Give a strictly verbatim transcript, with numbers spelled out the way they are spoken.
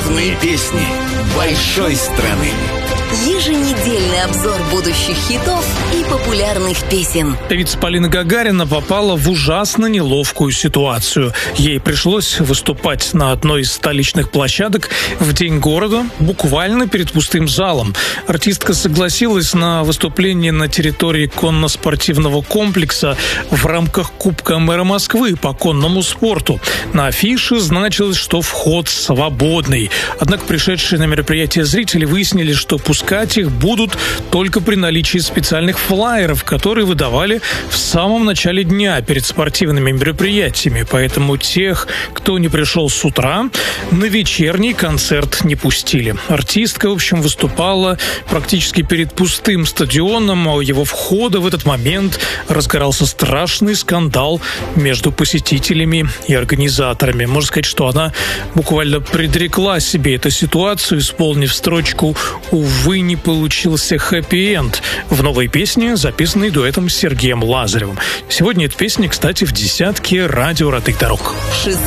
Главные песни большой страны. Еженедельный обзор будущих хитов и популярных песен. Певица Полина Гагарина попала в ужасно неловкую ситуацию. Ей пришлось выступать на одной из столичных площадок в День города, буквально перед пустым залом. Артистка согласилась на выступление на территории конно-спортивного комплекса в рамках Кубка мэра Москвы по конному спорту. На афише значилось, что вход свободный. Однако пришедшие на мероприятие зрители выяснили, что пускать их будут только при наличии специальных флаеров, которые выдавали в самом начале дня перед спортивными мероприятиями. Поэтому тех, кто не пришел с утра, на вечерний концерт не пустили. Артистка, в общем, выступала практически перед пустым стадионом. У его входа в этот момент разгорался страшный скандал между посетителями и организаторами. Можно сказать, что она буквально предрекла себе эту ситуацию, исполнив строчку «Увы, не получился хэппи-энд» в новой песне, записанной дуэтом с Сергеем Лазаревым. Сегодня эта песня, кстати, в десятке радио «Родных дорог».